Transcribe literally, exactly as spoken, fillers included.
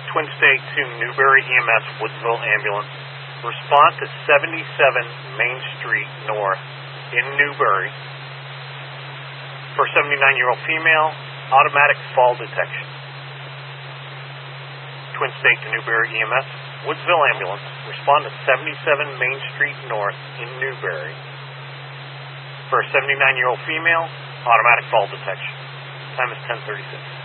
Twin State to Newberry E M S, Woodsville Ambulance. Respond to seventy-seven Main Street North in Newberry. For a seventy-nine-year-old female, automatic fall detection. Twin State to Newberry E M S, Woodsville Ambulance. Respond to seventy-seven Main Street North in Newberry. For a seventy-nine-year-old female, automatic fall detection. Time is ten thirty-six.